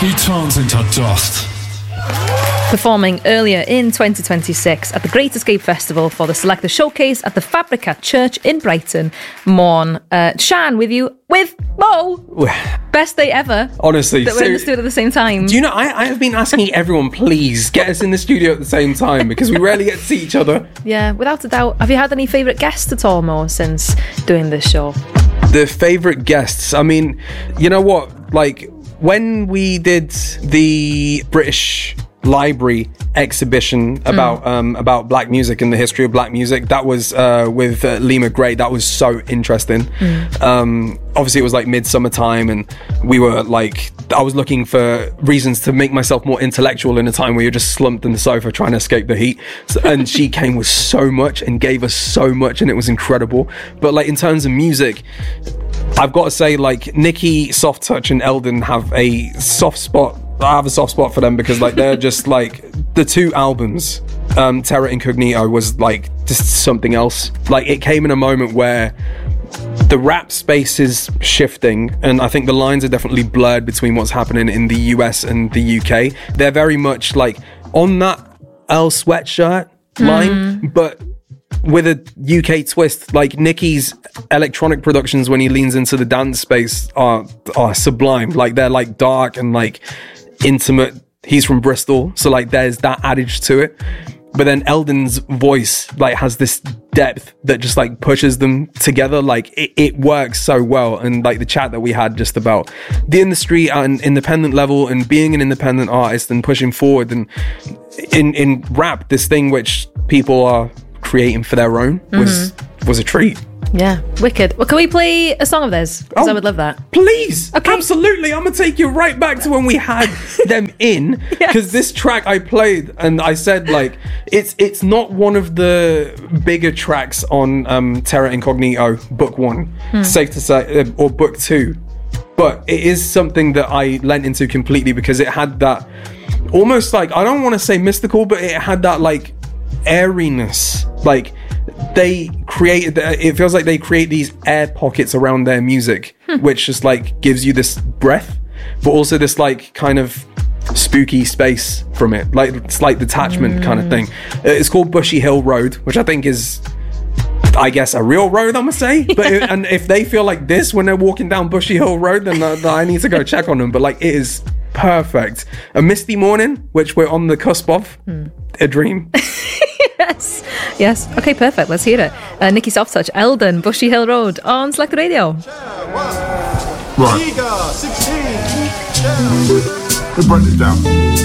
He turns into dust. Performing earlier in 2026 at the Great Escape Festival for the Selector Showcase at the Fabrica Church in Brighton. Morn, Shan with you with Mo. Best day ever. Honestly. That we're in the studio at the same time. Do you know, I have been asking everyone, please get us in the studio at the same time because we rarely get to see each other. Yeah, without a doubt. Have you had any favourite guests at all, Mo, since doing this show? The favourite guests? I mean, you know what? Like, when we did the British Library exhibition about black music and the history of black music, that was with Lima Gray. That was so interesting. Obviously it was like midsummer time, and we were like, I was looking for reasons to make myself more intellectual in a time where you're just slumped in the sofa trying to escape the heat. And she came with so much and gave us so much, and it was incredible. But like in terms of music, I've got to say, like, Nikki, Soft Touch and Eldon have a soft spot. I have a soft spot for them because like they're just like the two albums. Terra Incognito was like just something else. Like it came in a moment where the rap space is shifting, and I think the lines are definitely blurred between what's happening in the US and the UK. They're very much like on that Earl Sweatshirt line, but with a UK twist. Like Nicky's electronic productions when he leans into the dance space are sublime. Like they're like dark and like intimate. He's from Bristol, so like there's that adage to it. But then Eldon's voice like has this depth that just like pushes them together. Like it works so well. And like the chat that we had just about the industry at an independent level and being an independent artist and pushing forward, and in rap, this thing which people are creating for their own was a treat. Yeah, wicked. Well, can we play a song of theirs? Because I would love that. Please. Okay. Absolutely. I'm going to take you right back to when we had them in. Because this track I played and I said, like, it's not one of the bigger tracks on Terra Incognito, Book 1. Safe to say, or Book 2. But it is something that I lent into completely because it had that almost like, I don't want to say mystical, but it had that, like, airiness. Like, they created, it feels like they create these air pockets around their music, which just like gives you this breath, but also this like kind of spooky space from it, like slight detachment kind of thing. It's called Bushy Hill Road, which I think is, I guess, a real road, I'm gonna say. But and if they feel like this when they're walking down Bushy Hill Road, then I need to go check on them. But like, it is perfect. A misty morning, which we're on the cusp of, a dream. Yes. Okay, perfect. Let's hear it. Nikki Soft Touch, Eldon, Bushy Hill Road on Selector Radio. Right. Giga 16. Let's break this down.